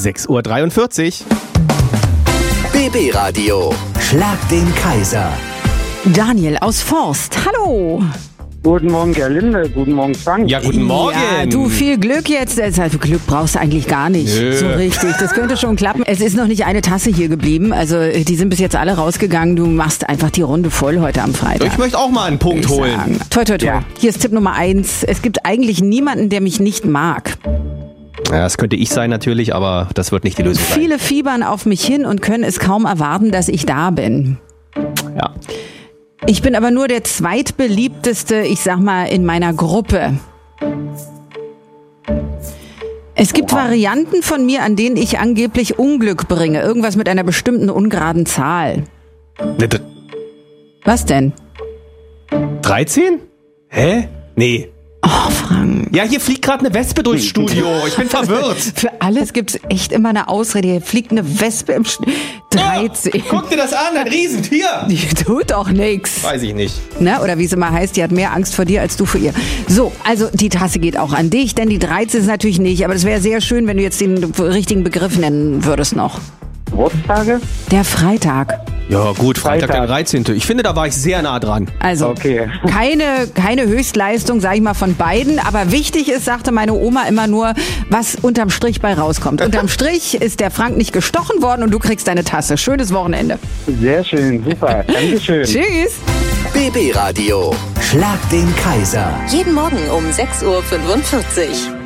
6:43 Uhr. BB Radio. Schlag den Kaiser. Daniel aus Forst, hallo. Guten Morgen, Gerlinde. Guten Morgen, Frank. Ja, guten Morgen. Ja, du, viel Glück jetzt. Also Glück brauchst du eigentlich gar nicht. Nö. So richtig. Das könnte schon klappen. Es ist noch nicht eine Tasse hier geblieben. Also die sind bis jetzt alle rausgegangen. Du machst einfach die Runde voll heute am Freitag. Ich möchte auch mal einen Punkt holen. Sagen. Toi, toi, toi. Ja. Hier ist Tipp Nummer 1. Es gibt eigentlich niemanden, der mich nicht mag. Ja, das könnte ich sein natürlich, aber das wird nicht die Lösung sein. Viele fiebern auf mich hin und können es kaum erwarten, dass ich da bin. Ja. Ich bin aber nur der zweitbeliebteste, ich sag mal, in meiner Gruppe. Es gibt Varianten von mir, an denen ich angeblich Unglück bringe. Irgendwas mit einer bestimmten ungeraden Zahl. Ne, Was denn? 13? Hä? Nee. Oh, Frank. Ja, hier fliegt gerade eine Wespe durchs Studio. Ich bin verwirrt. Für alles gibt's echt immer eine Ausrede. Hier fliegt eine Wespe im 13. Oh, guck dir das an, ein Riesentier. Die tut doch nix. Weiß ich nicht. Ne? Oder wie es immer heißt, die hat mehr Angst vor dir als du vor ihr. So, also die Tasse geht auch an dich, denn die 13 ist natürlich nicht. Aber es wäre sehr schön, wenn du jetzt den richtigen Begriff nennen würdest noch. Geburtstage? Der Freitag. Ja gut, Freitag der Freitag. 13. Ich finde, da war ich sehr nah dran. Also Okay. keine Höchstleistung, sag ich mal, von beiden. Aber wichtig ist, sagte meine Oma immer nur, was unterm Strich bei rauskommt. Unterm Strich ist der Frank nicht gestochen worden und du kriegst deine Tasse. Schönes Wochenende. Sehr schön, super. Dankeschön. Tschüss. BB Radio. Schlag den Kaiser. Jeden Morgen um 6:45 Uhr.